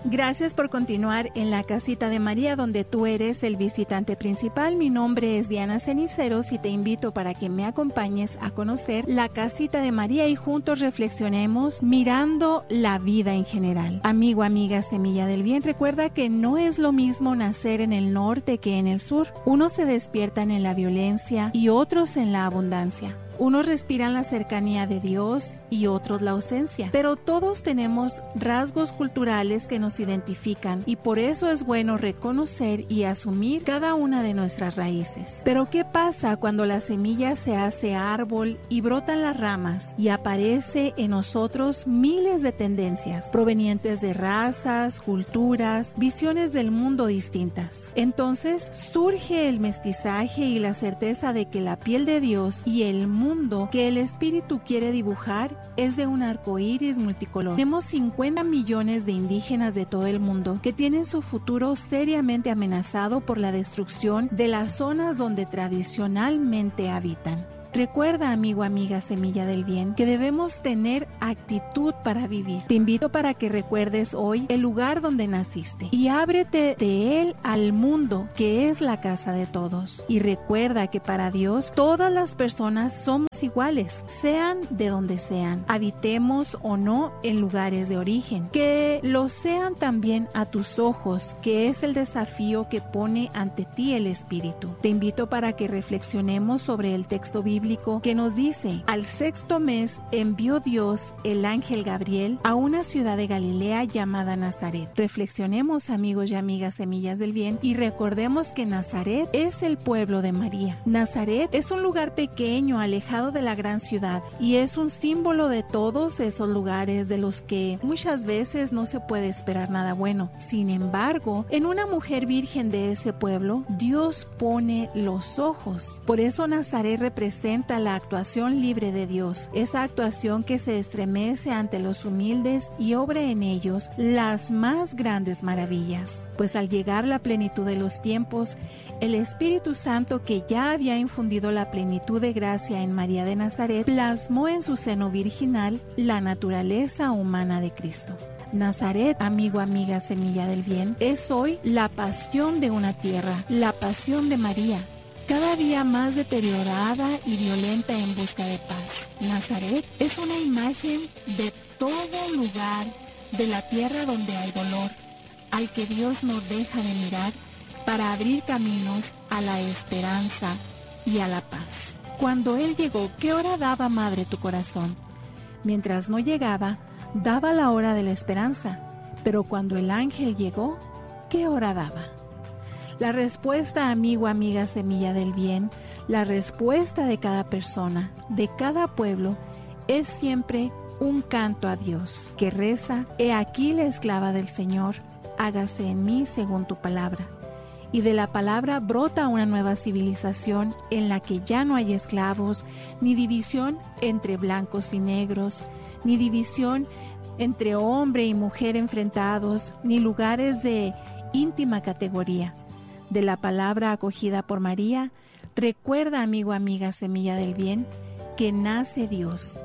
Gracias por continuar en la casita de María, donde tú eres el visitante principal. Mi nombre es Diana Ceniceros y te invito para que me acompañes a conocer la casita de María y juntos reflexionemos mirando la vida en general. Amigo, amiga, semilla del bien, recuerda que no es lo mismo nacer en el norte que en el sur. Unos se despiertan en la violencia y otros en la abundancia. Unos respiran la cercanía de Dios y otros la ausencia, pero todos tenemos rasgos culturales que nos identifican y por eso es bueno reconocer y asumir cada una de nuestras raíces. Pero ¿qué pasa cuando la semilla se hace árbol y brotan las ramas y aparece en nosotros miles de tendencias provenientes de razas, culturas, visiones del mundo distintas? Entonces surge el mestizaje y la certeza de que la piel de Dios y el mundo que el Espíritu quiere dibujar es de un arco iris multicolor. Tenemos 50 millones de indígenas de todo el mundo que tienen su futuro seriamente amenazado por la destrucción de las zonas donde tradicionalmente habitan. Recuerda, amigo, amiga, semilla del bien, que debemos tener actitud para vivir. Te invito para que recuerdes hoy el lugar donde naciste y ábrete de él al mundo, que es la casa de todos. Y recuerda que para Dios todas las personas somos iguales, sean de donde sean, habitemos o no en lugares de origen. Que lo sean también a tus ojos, que es el desafío que pone ante ti el Espíritu. Te invito para que reflexionemos sobre el texto bíblico que nos dice: al sexto mes envió Dios el ángel Gabriel a una ciudad de Galilea llamada Nazaret. Reflexionemos, amigos y amigas, semillas del bien, y recordemos que Nazaret es el pueblo de María. Nazaret es un lugar pequeño, alejado de la gran ciudad, y es un símbolo de todos esos lugares de los que muchas veces no se puede esperar nada bueno. Sin embargo, en una mujer virgen de ese pueblo, Dios pone los ojos. Por eso Nazaret representa la actuación libre de Dios, esa actuación que se estremece ante los humildes y obra en ellos las más grandes maravillas. Pues al llegar la plenitud de los tiempos, el Espíritu Santo, que ya había infundido la plenitud de gracia en María de Nazaret, plasmó en su seno virginal la naturaleza humana de Cristo. Nazaret, amigo, amiga, semilla del bien, es hoy la pasión de una tierra, la pasión de María, cada día más deteriorada y violenta en busca de paz. Nazaret es una imagen de todo lugar de la tierra donde hay dolor, al que Dios no deja de mirar para abrir caminos a la esperanza y a la paz. Cuando Él llegó, ¿qué hora daba, madre, tu corazón? Mientras no llegaba, daba la hora de la esperanza, pero cuando el ángel llegó, ¿qué hora daba? La respuesta, amigo, amiga, semilla del bien, la respuesta de cada persona, de cada pueblo, es siempre un canto a Dios que reza: he aquí la esclava del Señor, hágase en mí según tu palabra. Y de la palabra brota una nueva civilización en la que ya no hay esclavos, ni división entre blancos y negros, ni división entre hombre y mujer enfrentados, ni lugares de íntima categoría. De la palabra acogida por María, recuerda, amigo, amiga, semilla del bien, que nace Dios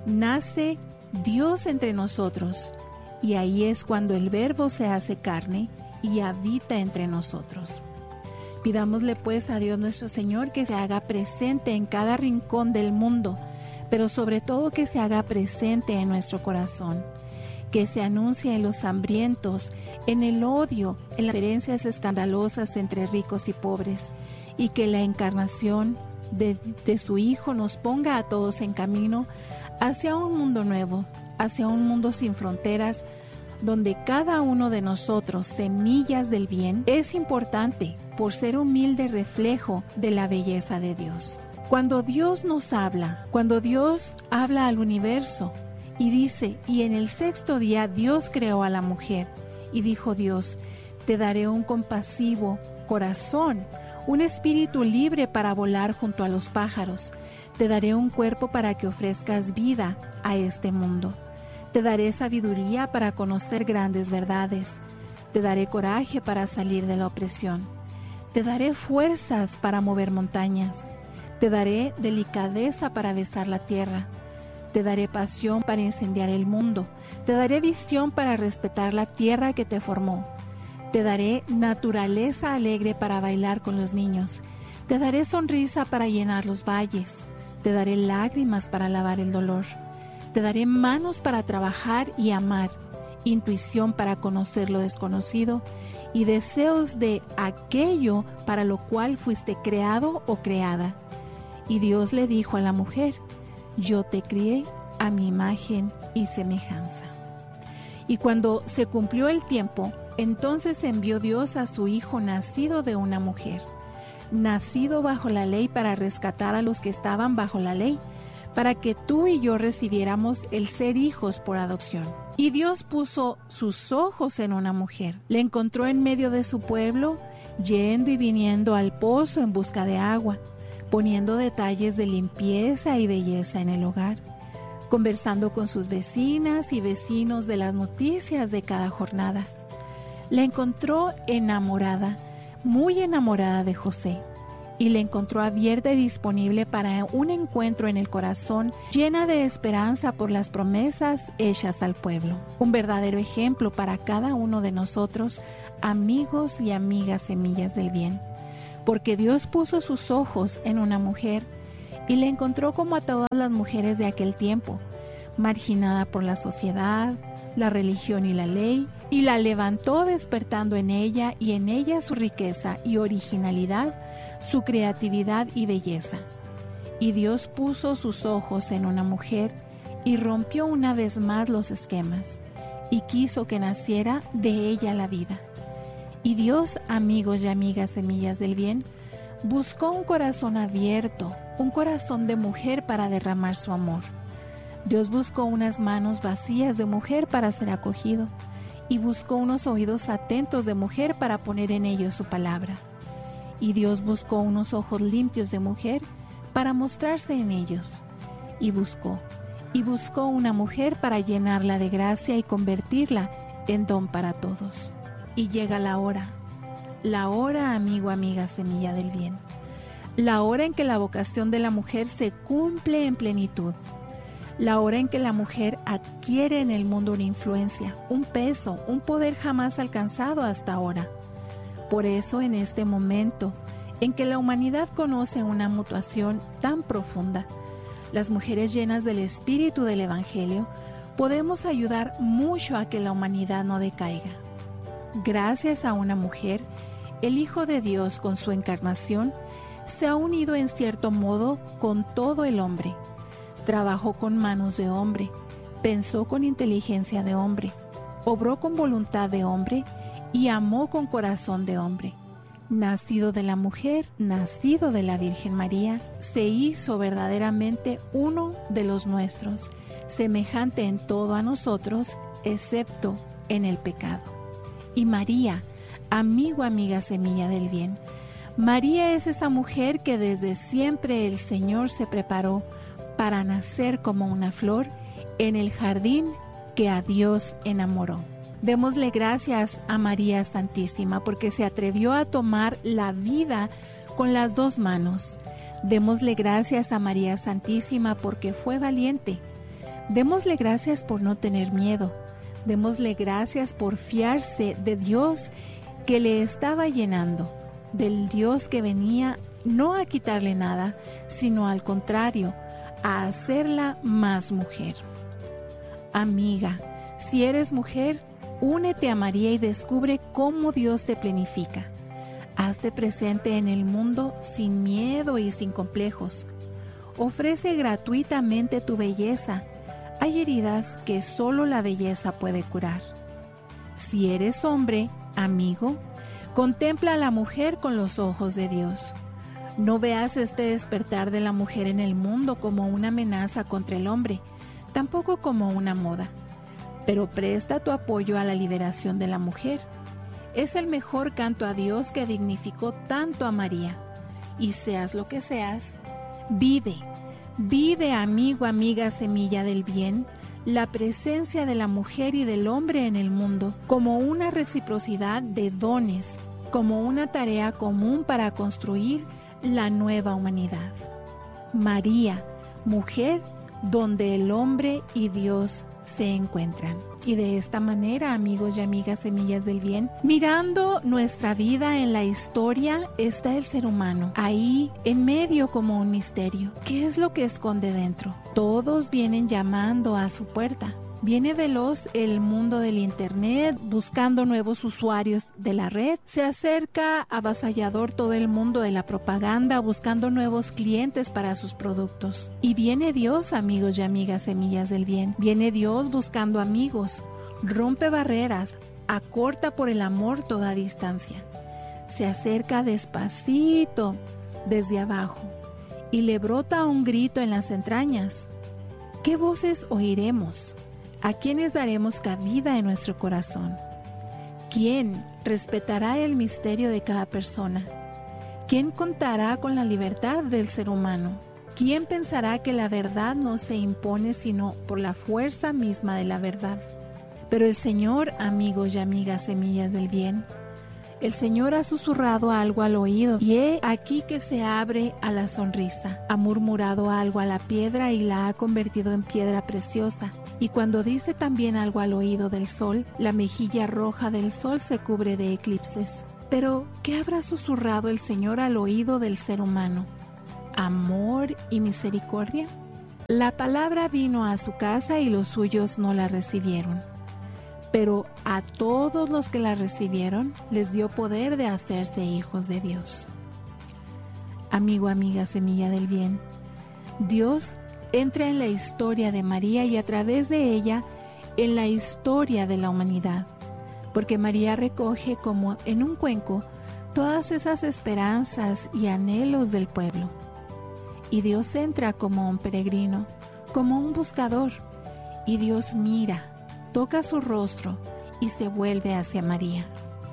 entre nosotros, y ahí es cuando el Verbo se hace carne y habita entre nosotros. Pidámosle pues a Dios nuestro Señor que se haga presente en cada rincón del mundo, pero sobre todo que se haga presente en nuestro corazón, que se anuncie en los hambrientos, en el odio, en las diferencias escandalosas entre ricos y pobres, y que la encarnación de su Hijo nos ponga a todos en camino hacia un mundo nuevo, hacia un mundo sin fronteras, donde cada uno de nosotros, semillas del bien, es importante por ser humilde reflejo de la belleza de Dios. Cuando Dios nos habla, cuando Dios habla al universo y dice: y en el sexto día Dios creó a la mujer, y dijo Dios: te daré un compasivo corazón, un espíritu libre para volar junto a los pájaros, te daré un cuerpo para que ofrezcas vida a este mundo. Te daré sabiduría para conocer grandes verdades. Te daré coraje para salir de la opresión. Te daré fuerzas para mover montañas. Te daré delicadeza para besar la tierra. Te daré pasión para incendiar el mundo. Te daré visión para respetar la tierra que te formó. Te daré naturaleza alegre para bailar con los niños. Te daré sonrisa para llenar los valles. Te daré lágrimas para lavar el dolor. Te daré manos para trabajar y amar, intuición para conocer lo desconocido y deseos de aquello para lo cual fuiste creado o creada. Y Dios le dijo a la mujer: yo te crié a mi imagen y semejanza. Y cuando se cumplió el tiempo, entonces envió Dios a su Hijo nacido de una mujer, nacido bajo la ley, para rescatar a los que estaban bajo la ley, para que tú y yo recibiéramos el ser hijos por adopción. Y Dios puso sus ojos en una mujer. Le encontró en medio de su pueblo, yendo y viniendo al pozo en busca de agua, poniendo detalles de limpieza y belleza en el hogar, conversando con sus vecinas y vecinos de las noticias de cada jornada. La encontró enamorada, muy enamorada de José, y la encontró abierta y disponible para un encuentro en el corazón, llena de esperanza por las promesas hechas al pueblo. Un verdadero ejemplo para cada uno de nosotros, amigos y amigas semillas del bien, porque Dios puso sus ojos en una mujer y la encontró como a todas las mujeres de aquel tiempo, marginada por la sociedad, la religión y la ley, y la levantó despertando en ella y en ella su riqueza y originalidad, su creatividad y belleza. Y Dios puso sus ojos en una mujer y rompió una vez más los esquemas y quiso que naciera de ella la vida. Y Dios, amigos y amigas semillas del bien, buscó un corazón abierto, un corazón de mujer para derramar su amor. Dios buscó unas manos vacías de mujer para ser acogido y buscó unos oídos atentos de mujer para poner en ellos su palabra. Y Dios buscó unos ojos limpios de mujer para mostrarse en ellos. Y buscó una mujer para llenarla de gracia y convertirla en don para todos. Y llega la hora, amigo, amiga, semilla del bien. La hora en que la vocación de la mujer se cumple en plenitud. La hora en que la mujer adquiere en el mundo una influencia, un peso, un poder jamás alcanzado hasta ahora. Por eso, en este momento en que la humanidad conoce una mutación tan profunda, las mujeres llenas del espíritu del Evangelio podemos ayudar mucho a que la humanidad no decaiga. Gracias a una mujer, el Hijo de Dios con su encarnación se ha unido en cierto modo con todo el hombre. Trabajó con manos de hombre, pensó con inteligencia de hombre, obró con voluntad de hombre y amó con corazón de hombre. Nacido de la mujer, nacido de la Virgen María, se hizo verdaderamente uno de los nuestros, semejante en todo a nosotros, excepto en el pecado. Y María, amigo, amiga, semilla del bien, María es esa mujer que desde siempre el Señor se preparó para nacer como una flor en el jardín que a Dios enamoró. Démosle gracias a María Santísima porque se atrevió a tomar la vida con las dos manos. Démosle gracias a María Santísima porque fue valiente. Démosle gracias por no tener miedo. Démosle gracias por fiarse de Dios que le estaba llenando, del Dios que venía no a quitarle nada, sino al contrario, a hacerla más mujer. Amiga, si eres mujer, únete a María y descubre cómo Dios te plenifica. Hazte presente en el mundo sin miedo y sin complejos. Ofrece gratuitamente tu belleza. Hay heridas que solo la belleza puede curar. Si eres hombre, amigo, contempla a la mujer con los ojos de Dios. No veas este despertar de la mujer en el mundo como una amenaza contra el hombre, tampoco como una moda. Pero presta tu apoyo a la liberación de la mujer. Es el mejor canto a Dios que dignificó tanto a María. Y seas lo que seas, vive, amigo, amiga, semilla del bien, la presencia de la mujer y del hombre en el mundo como una reciprocidad de dones, como una tarea común para construir la nueva humanidad. María, mujer donde el hombre y Dios se encuentran. Y de esta manera, amigos y amigas semillas del bien, mirando nuestra vida en la historia, está el ser humano, ahí en medio como un misterio. ¿Qué es lo que esconde dentro? Todos vienen llamando a su puerta. Viene veloz el mundo del internet, buscando nuevos usuarios de la red. Se acerca avasallador todo el mundo de la propaganda, buscando nuevos clientes para sus productos. Y viene Dios, amigos y amigas semillas del bien. Viene Dios buscando amigos. Rompe barreras, acorta por el amor toda distancia. Se acerca despacito desde abajo y le brota un grito en las entrañas. ¿Qué voces oiremos? ¿A quiénes daremos cabida en nuestro corazón? ¿Quién respetará el misterio de cada persona? ¿Quién contará con la libertad del ser humano? ¿Quién pensará que la verdad no se impone sino por la fuerza misma de la verdad? Pero el Señor, amigos y amigas semillas del bien, el Señor ha susurrado algo al oído y he aquí que se abre a la sonrisa. Ha murmurado algo a la piedra y la ha convertido en piedra preciosa. Y cuando dice también algo al oído del sol, la mejilla roja del sol se cubre de eclipses. Pero, ¿qué habrá susurrado el Señor al oído del ser humano? ¿Amor y misericordia? La palabra vino a su casa y los suyos no la recibieron. Pero a todos los que la recibieron les dio poder de hacerse hijos de Dios. Amigo, amiga, semilla del bien, Dios entra en la historia de María y a través de ella en la historia de la humanidad, porque María recoge como en un cuenco todas esas esperanzas y anhelos del pueblo. Y Dios entra como un peregrino, como un buscador, y Dios mira, toca su rostro y se vuelve hacia María.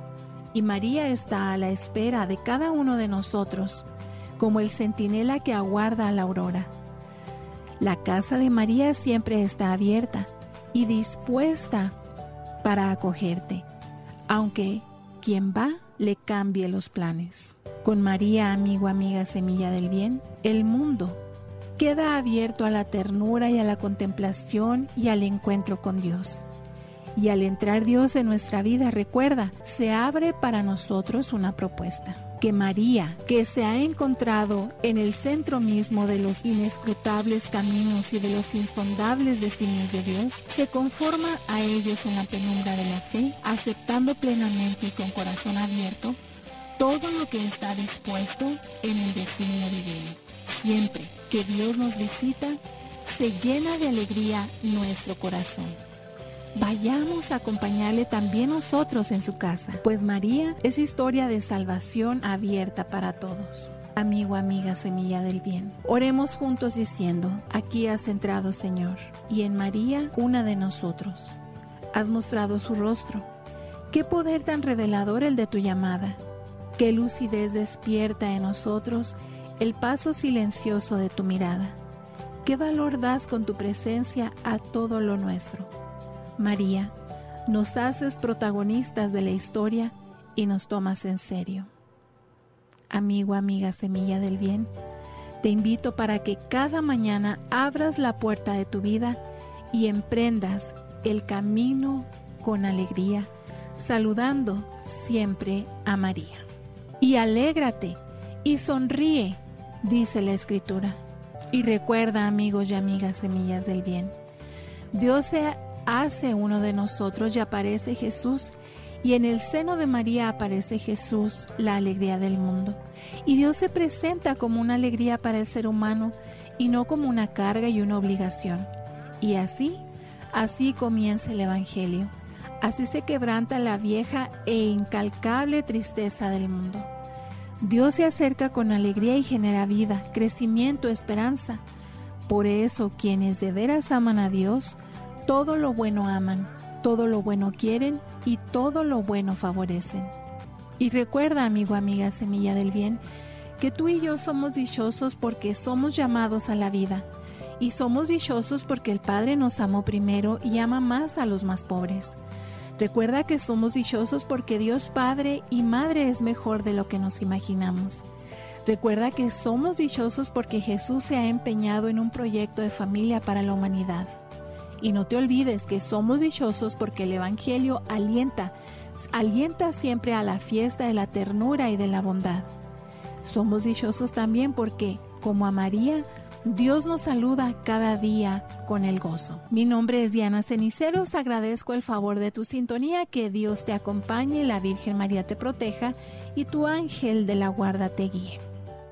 Y María está a la espera de cada uno de nosotros, como el centinela que aguarda a la aurora. La casa de María siempre está abierta y dispuesta para acogerte, aunque quien va le cambie los planes. Con María, amigo, amiga, semilla del bien, el mundo queda abierto a la ternura y a la contemplación y al encuentro con Dios. Y al entrar Dios en nuestra vida, recuerda, se abre para nosotros una propuesta. Que María, que se ha encontrado en el centro mismo de los inescrutables caminos y de los insondables destinos de Dios, se conforma a ellos en la penumbra de la fe, aceptando plenamente y con corazón abierto todo lo que está dispuesto en el destino divino. Siempre que Dios nos visita, se llena de alegría nuestro corazón. Vayamos a acompañarle también nosotros en su casa, pues María es historia de salvación abierta para todos. Amigo, amiga, semilla del bien, oremos juntos diciendo: aquí has entrado, Señor, y en María, una de nosotros. Has mostrado su rostro. Qué poder tan revelador el de tu llamada. Qué lucidez despierta en nosotros el paso silencioso de tu mirada. Qué valor das con tu presencia a todo lo nuestro. María, nos haces protagonistas de la historia y nos tomas en serio. Amigo, amiga, semilla del bien, te invito para que cada mañana abras la puerta de tu vida y emprendas el camino con alegría, saludando siempre a María. Y alégrate y sonríe, dice la Escritura. Y recuerda, amigos y amigas, semillas del bien, Dios se hace uno de nosotros y aparece Jesús, y en el seno de María aparece Jesús, la alegría del mundo. Y Dios se presenta como una alegría para el ser humano y no como una carga y una obligación. Y así comienza el Evangelio. Así se quebranta la vieja e incalcable tristeza del mundo. Dios se acerca con alegría y genera vida, crecimiento, esperanza. Por eso quienes de veras aman a Dios, todo lo bueno aman, todo lo bueno quieren y todo lo bueno favorecen. Y recuerda, amigo, amiga, semilla del bien, que tú y yo somos dichosos porque somos llamados a la vida. Y somos dichosos porque el Padre nos amó primero y ama más a los más pobres. Recuerda que somos dichosos porque Dios Padre y Madre es mejor de lo que nos imaginamos. Recuerda que somos dichosos porque Jesús se ha empeñado en un proyecto de familia para la humanidad. Y no te olvides que somos dichosos porque el Evangelio alienta siempre a la fiesta de la ternura y de la bondad. Somos dichosos también porque, como a María, Dios nos saluda cada día con el gozo. Mi nombre es Diana Ceniceros, agradezco el favor de tu sintonía, que Dios te acompañe, la Virgen María te proteja y tu ángel de la guarda te guíe.